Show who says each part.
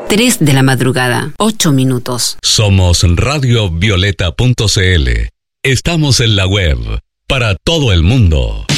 Speaker 1: 3 de la madrugada, 8 minutos.
Speaker 2: Somos radiovioleta.cl. Estamos en la web para todo el mundo.